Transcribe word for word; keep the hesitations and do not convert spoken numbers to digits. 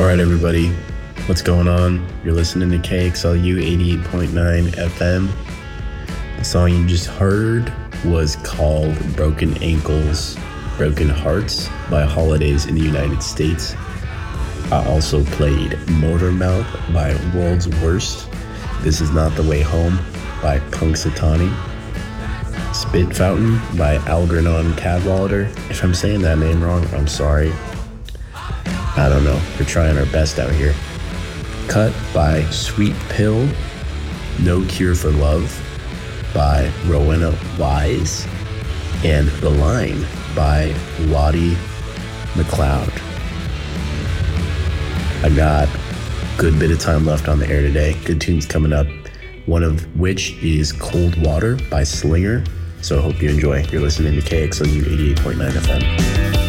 All right, everybody, what's going on? You're listening to K X L U eighty-eight point nine F M. The song you just heard was called Broken Ankles, Broken Hearts by Holidays in the United States. I also played Motormouth by World's Worst. This Is Not the Way Home by Punxsutawney. Spit Fountain by Algernon Cadwallader. If I'm saying that name wrong, I'm sorry. I don't know. We're trying our best out here. Cut by Sweet Pill. No Cure for Love by Rowena Wise. And The Line by Lottie McLeod. I got a good bit of time left on the air today. Good tunes coming up. One of which is Cold Water by Slinger. So I hope you enjoy. You're listening to K X L U eighty-eight point nine F M.